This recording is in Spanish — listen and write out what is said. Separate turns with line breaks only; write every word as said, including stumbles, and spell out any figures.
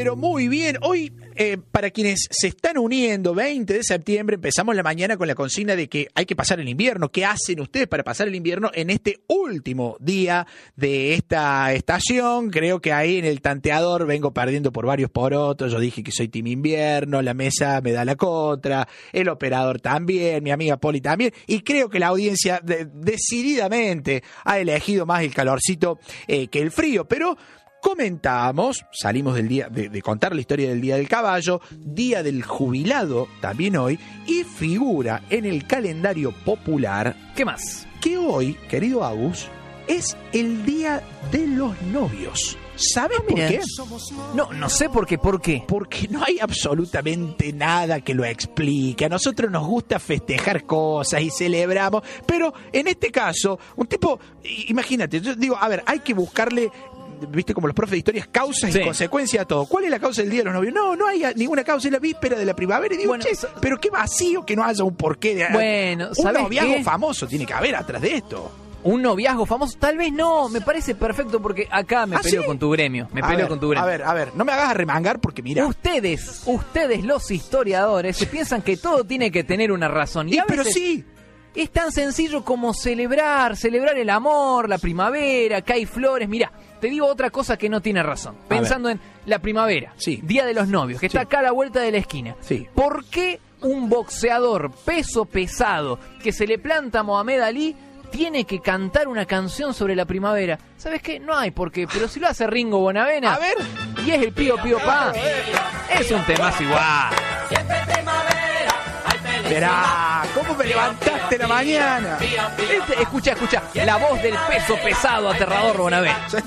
pero muy bien. Hoy, eh, para quienes se están uniendo, veinte de septiembre, empezamos la mañana con la consigna de que hay que pasar el invierno. ¿Qué hacen ustedes para pasar el invierno en este último día de esta estación? Creo que ahí en el tanteador vengo perdiendo por varios porotos. Yo dije que soy team invierno, la mesa me da la contra, el operador también, mi amiga Poli también, y creo que la audiencia de, decididamente ha elegido más el calorcito eh, que el frío, pero comentábamos, salimos del día de, de contar la historia del Día del Caballo, Día del Jubilado también hoy, y figura en el calendario popular.
¿Qué más?
Que hoy, querido Agus, es el Día de los Novios. ¿Sabes
Ah,
por
mira.
qué?
No, no sé por qué, ¿por qué?
Porque no hay absolutamente nada que lo explique. A nosotros nos gusta festejar cosas y celebramos, pero en este caso, un tipo, imagínate, yo digo, a ver, hay que buscarle, viste, como los profes de historias, causas
Sí.
y consecuencias a todo. ¿Cuál es la causa del Día de los Novios? No, no hay ninguna causa, es la víspera de la primavera. Y digo,
Bueno,
che,
so-
pero qué vacío que no haya un porqué de...
Bueno,
un
¿sabes
noviazgo
qué?
famoso tiene que haber atrás de esto.
¿Un noviazgo famoso? Tal vez no, me parece perfecto porque acá me
¿Ah,
peleo
sí?
con tu gremio, me
A
peleo
ver,
con tu gremio.
A ver, a ver, no me hagas arremangar porque mira...
Ustedes, ustedes los historiadores, se piensan que todo tiene que tener una razón. Y
Y,
a
pero
veces
sí...
es tan sencillo como celebrar, celebrar el amor, la primavera, que hay flores. Mirá, te digo otra cosa que no tiene razón.
A
Pensando en la primavera,
Sí.
Día de los Novios, que está
Sí.
acá a la vuelta de la esquina.
Sí.
¿Por qué un boxeador peso pesado que se le planta a Mohamed Ali tiene que cantar una canción sobre la primavera? ¿Sabes qué? No hay por qué, pero si lo hace Ringo Bonavena,
A ver...
y es el Pío Pío Pa, es un temazo igual.
Verá, ¿cómo me levantaste la mañana?
Este, escucha, escucha, la voz del peso pesado aterrador Bonavena.